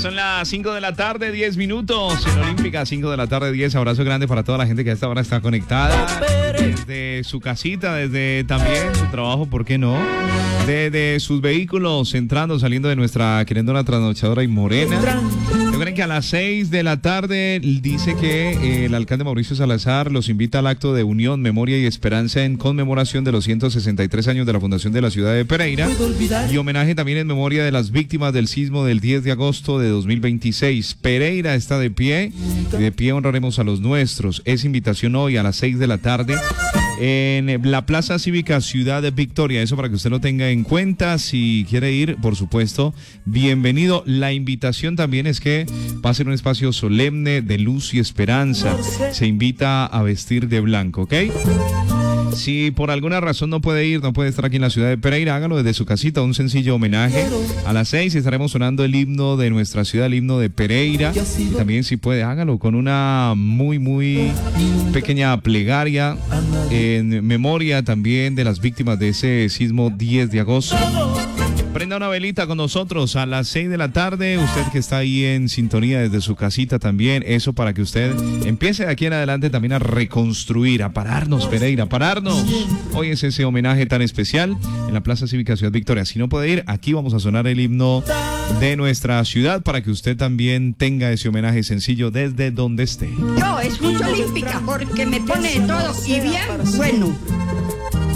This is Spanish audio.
Son las 5 de la tarde, 10 minutos. En Olímpica, 5 de la tarde, 10. Abrazo grande para toda la gente que a esta hora está conectada. Desde su casita, desde también su trabajo, ¿por qué no? Desde sus vehículos, entrando, saliendo de nuestra querendona trasnochadora y morena. Recuerden que a las 6 de la tarde dice que el alcalde Mauricio Salazar los invita al acto de unión, memoria y esperanza en conmemoración de los 163 años de la fundación de la ciudad de Pereira y homenaje también en memoria de las víctimas del sismo del 10 de agosto de 2026. Pereira está de pie y de pie honraremos a los nuestros. Es invitación hoy a las 6 de la tarde en la Plaza Cívica Ciudad de Victoria. Eso para que usted lo tenga en cuenta. Si quiere ir, por supuesto, bienvenido. La invitación también es que va a ser un espacio solemne de luz y esperanza. Se invita a vestir de blanco, ¿ok? Si por alguna razón no puede ir, no puede estar aquí en la ciudad de Pereira, hágalo desde su casita, un sencillo homenaje. A las 6 estaremos sonando el himno de nuestra ciudad, el himno de Pereira. Y también si puede, hágalo con una muy pequeña plegaria en memoria también de las víctimas de ese sismo 10 de agosto. Prenda una velita con nosotros a las 6 de la tarde. Usted que está ahí en sintonía desde su casita también. Eso para que usted empiece de aquí en adelante también a reconstruir, a pararnos, Pereira, a pararnos. Hoy es ese homenaje tan especial en la Plaza Cívica Ciudad Victoria. Si no puede ir, aquí vamos a sonar el himno de nuestra ciudad para que usted también tenga ese homenaje sencillo desde donde esté. Yo escucho Olímpica porque me pone todo y bien bueno.